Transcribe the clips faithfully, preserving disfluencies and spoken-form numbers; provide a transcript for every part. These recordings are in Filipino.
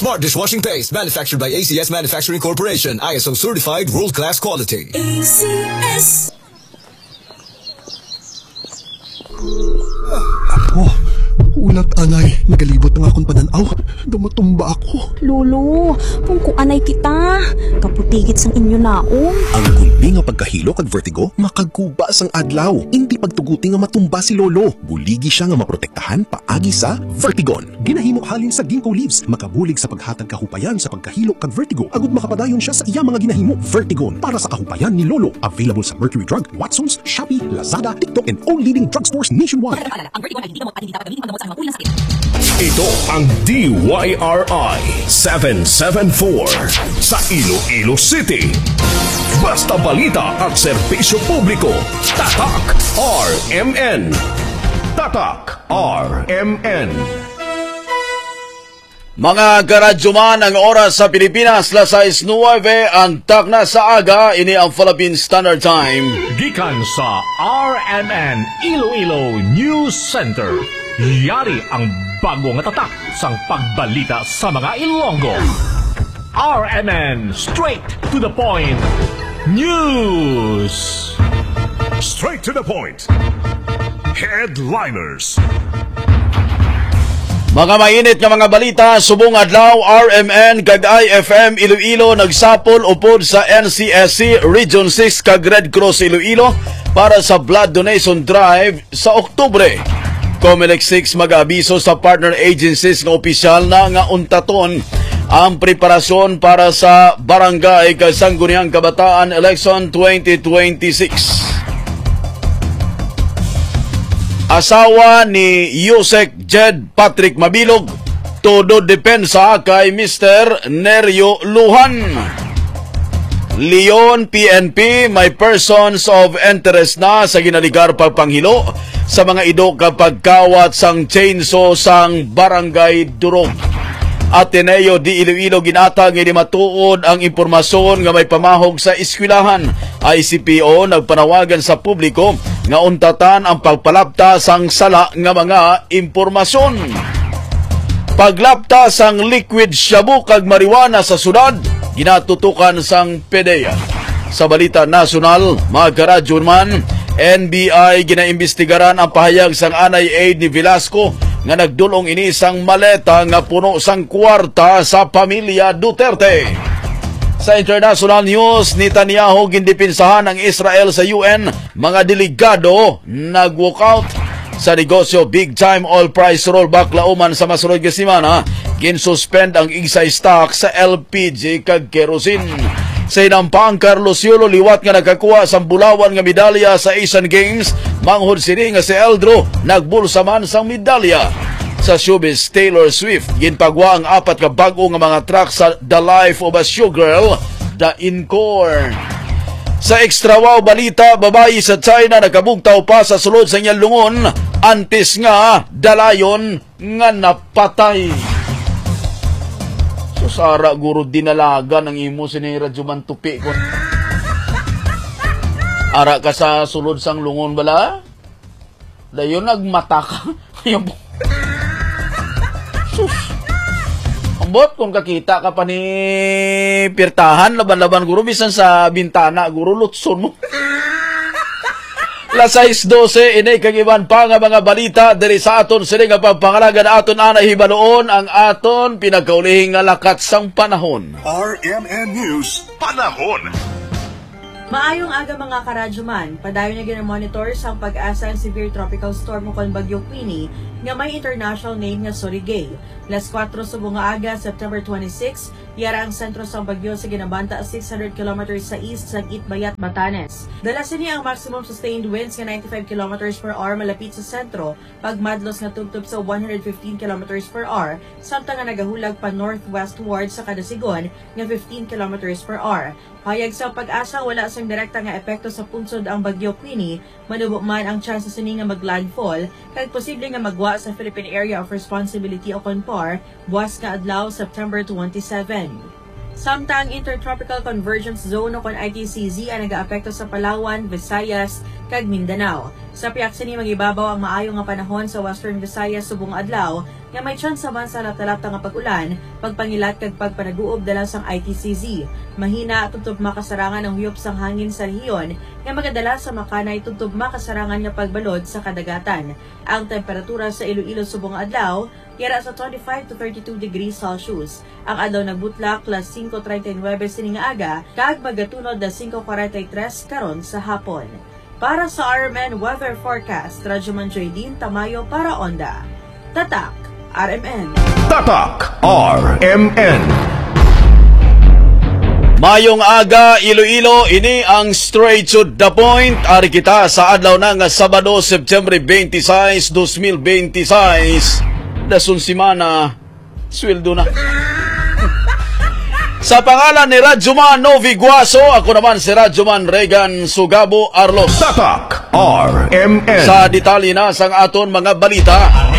Smart dishwashing paste manufactured by A C S Manufacturing Corporation. I S O certified world-class quality. A C S. Ako, ulat anay, nagalibot na nga akong pananaw. Dumatumba ako. Lolo, kung kuanay kita, kaputigit sang inyo naong. Ang gulbi nga pagkahilo kag vertigo, makaguba sang adlaw. Hindi pagtuguti nga matumba si Lolo. Buligi siya nga maprotektahan paagi sa Vertigon. Ginahimo halin sa ginkgo leaves, makabulig sa paghatag kahupayan sa pagkahilo kag vertigo. Agud makapadayon siya sa iya mga ginahimo. Vertigon para sa kahupayan ni Lolo. Available sa Mercury Drug, Watsons, Shopee, Lazada, TikTok, and all leading drugstores nationwide. Ito ang D Y R I seven seven four sa Iloilo City. Basta balita at serbisyo publiko. Tatak R M N. Tatak R M N. Mga karadyoman, ang oras sa Pilipinas, las sais nueve, ang takna sa aga, ini ang Philippine Standard Time. Gikan sa R M N Iloilo News Center. Yari ang bagong tatak sang pagbalita sa mga Ilonggo. R M N Straight to the Point News. Straight to the point. Headliners. Mga mainit nga mga balita, subong adlaw R M N kag I F M Iloilo nagsapol upod sa N C S C Region six kag Red Cross Iloilo para sa blood donation drive sa Oktubre. Comelec six mag-abiso sa partner agencies nga opisyal na nga untaton ang preparasyon para sa Barangay kag Sangguniang Kabataan Election twenty twenty-six. Asawa ni Yusek Jed Patrick Mabilog, todo depensa kay Mister Nerio Luhan. Leon P N P may persons of interest na sa ginaligar pagpanghilo sa mga idok kapag kawat sang chainsaw sang Barangay Durog. Ateneo di Iloilo ginatag nga matuod ang impormasyon nga may pamahog sa eskwelahan. I C P O nagpanawagan sa publiko nga untatan ang pagpalapta sang sala nga mga impormasyon. Paglapta sang liquid shabu kag marijuana sa syudad, ginatutukan sang P D E A. Sa balita nasyonal, mga karadyon man, N B I ginaimbestigaran ang pahayag sang anay aid ni Velasco nga nagdulong ini sang maleta nga puno sang kwarta sa pamilya Duterte. Sa international news, Netanyahu gindipinsahan ang Israel sa U N, mga delegado nag-walkout sa negosyo. Big time oil price rollback lauman sa masunod nga semana, ginsuspend ang isa stock sa L P G kag kerosene. Sa inampang Carlos Yulo liwat nga nakakuha sa bulawan nga medalya sa Asian Games, manghod sini nga si Eldro nagbulsa man sang medalya. Sa showbiz, Taylor Swift ginpagwa ang apat ka bag-o nga mga track sa The Life of a Showgirl, The Encore. Sa extra wow balita, babayi sa China nakabugtaw pa sa sulod sa iyang lungon antes nga dalayon nga napatay. So sara guro dinalaga ng imo sinira Juman tupi ko. Ara ka sa sulod sang lungon bala? Dayon nagmata ka. Sus. Ambot kung kakita ka pa ni pirtahan laban-laban guro bisan sa bintana guro lutson mo. Las sais dose inay kagiban pa nga mga balita diri sa aton sini nga pagpangalaga na aton ana hibaloon ang aton pinakaulihing nga lakat sang panahon. R M N News Panahon. Maayong aga mga karadyoman, padayon na gina-monitor sa pag-asa ang severe tropical storm kon Bagyo Queenie nga may international name nga Surigay. Las kwatro subong nga aga, September twenty-six, yara ang sentro sa bagyo sa ginabanta six hundred kilometers sa east sa Itbayat, Batanes. Dala sini ang maximum sustained winds nga ninety-five kilometers per hour malapit sa sentro, pagmadlos nga tubtub sa one hundred fifteen kilometers per hour, samtang nga nagahulag pa northwestward sa Kadasigon nga fifteen kilometers per hour. Hayag sa pag-asa, wala sang direkta nga epekto sa punsod ang Bagyo Queenie, manubo man ang chance sini nga maglandfall, kag posible nga magwa sa Philippine Area of Responsibility o CONPAR, buwas nga adlaw September twenty-seven. Samtang Intertropical Convergence Zone o kon I T C Z ang nag-aapekto sa Palawan, Visayas, kag Mindanao. Sa piyak sini magibabaw ang maayo nga panahon sa Western Visayas subong adlaw nga may chance man sa latalata nga pag-ulan, pagpangilat kag pagpanaguob dala sang I T C Z. Mahina tutob makasarangan ang huyop sang hangin sa rehiyon nga magadala sa makanay tutob makasarangan nga pagbalod sa kadagatan. Ang temperatura sa Iloilo subong adlaw kira sa twenty-five to thirty-two degrees Celsius. Ang adlaw nagbutlak plus five thirty-nine sining nga aga kag magatunod na five forty-three karon sa hapon. Para sa R M N Weather Forecast, Radyoman Joydin Tamayo para Onda. Tatak, R M N. Tatak, R M N. Mayong aga, Iloilo, ini ang straight to the point. Ari kita sa adlaw na nga Sabado, September twenty-six, twenty twenty-six. Dasun simana, sweldo na. Sa pangalan ni Radyoman Novi Guaso, ako naman si Radyoman Regan Sugabo Arlos. Tatak, R M N. Sa detalye na sang aton mga balita.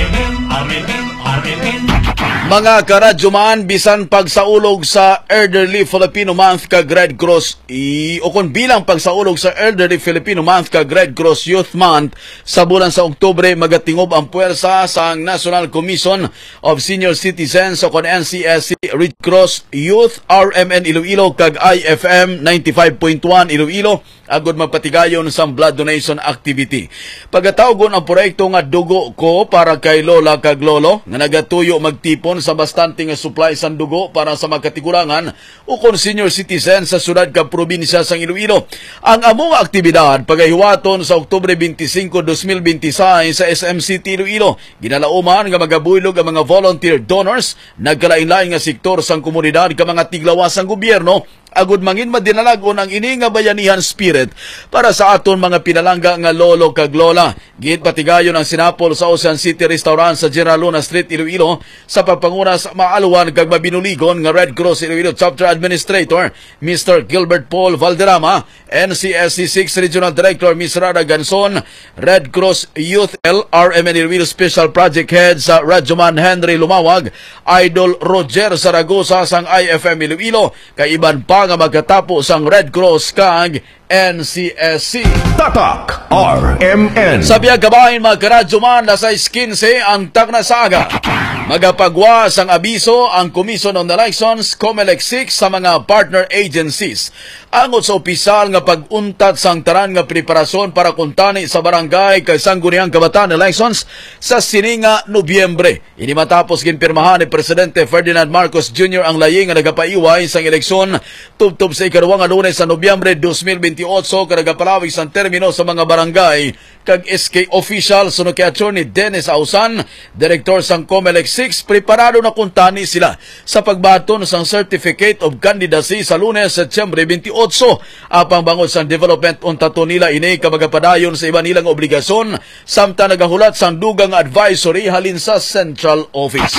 Mga karadyoman, bisan pagsaulog sa Elderly Filipino Month kag Red Cross i o kon bilang pagsaulog sa Elderly Filipino Month kag Red Cross Youth Month sa bulan sa Oktubre, magatingob ang puwersa sa National Commission of Senior Citizens o kon N C S C, Red Cross Youth, R M N Iloilo kag I F M ninety-five point one Iloilo agud magpatigayon sa blood donation activity. Pagatawgon ang proyekto nga Dugo Ko para kay lola kag lolo nga nagatuyo magtipon sa bastante nga supply sa dugo para sa magkatigurangan o kon senior citizen sa syudad kag probinsya sa Iloilo. Ang among aktibidad pagahiwaton sa Oktubre twenty-five, twenty twenty-six sa S M City Iloilo. Ginalauman nga magabuylog ang mga volunteer donors, nagkalain-lain nga sektor sang komunidad ka mga tiglawas sang gobyerno agud mangin madinalagon ang ini nga bayanihan spirit para sa aton mga pinalangga nga lolo kag lola. Gid patigayon ang sinapol sa Ocean City Restaurant sa General Luna Street, Iloilo sa pagpanguna sa maaluwan kag mabinuligon nga Red Cross Iloilo Chapter Administrator Mister Gilbert Paul Valderrama, N C S C six Regional Director Miz Rada Ganson, Red Cross Youth L R M N Iloilo Special Project Head sa Radyoman Henry Lumawag, Idol Roger Zaragoza sang I F M Iloilo, kay iban pa nga magkatapo sang Red Cross kag N C S C. Tatak, R M N. Sa biyag kabahin mga karadyoman, nasa fifteen ang tagna saga. Magapagwas ang abiso ang Commission on Elections, COMELEC six sa mga partner agencies. Angot sa opisyal nga pag-untat sang taran nga preparasyon para kuntani sa barangay kay Sangguniang Kabataan Elections sa sininga Nobyembre. Ini matapos ginpirmahan ni Presidente Ferdinand Marcos Junior ang laying nga nagapaiway sang eleksyon tubtob sa ikaduwa nga Lunes sa Nobyembre twenty twenty-eight ka nagapalawig sang termino sa mga barangay kag S K official sunod kay Attorney Dennis Ausan, Director sang COMELEC six, preparado na kuntani sila sa pagbaton sang Certificate of Candidacy sa Lunes, September twenty-eight. Apang bangod sang development untato nila ini kamagapadayon sa iba nilang obligasyon samtang nagahulat sang dugang advisory halin sa Central Office.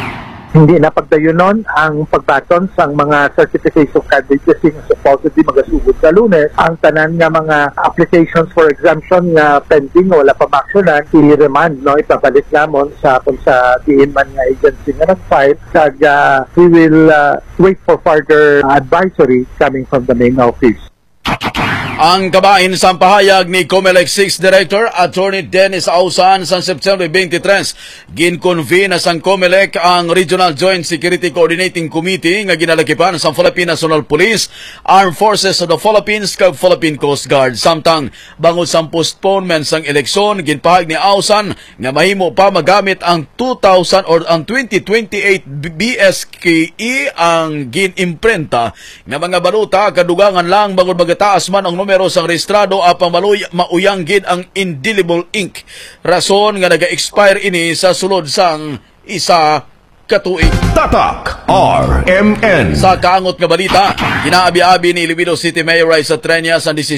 Hindi na pagdayunon ang pagbaton sa mga certificates of candidacy nga supposedly magasugod sa Lunes. Ang tanan nga mga applications for exemption nga pending wala pa maksyonan, i-remand, no, ipabalik namon sa kung sa diin man nga agency nga nag-file. Kag uh, we will uh, wait for further advisory coming from the main office. Ang kabahin sa pahayag ni COMELEC six Director Attorney Dennis Ausan sa September twenty-three, ginconvene na sang COMELEC ang Regional Joint Security Coordinating Committee nga ginalakipan sa Philippine National Police, Armed Forces of the Philippines kag Philippine Coast Guard. Samtang bangod sang postponement sang eleksyon, ginpahag ni Ausan nga mahimo pa magamit ang two thousand or ang twenty twenty-eight B S K E ang ginimprenta nga mga baluta kadugangan lang bangod magataas man ang numero sang rehistrado apang maluy mauyang gid ang indelible ink. Rason nga naga-expire ini sa sulod sang isa katuig. Tatak, R M N. Sa kaangot nga balita, ginaabi-abi ni Iloilo City Mayor Raisa Treñas ang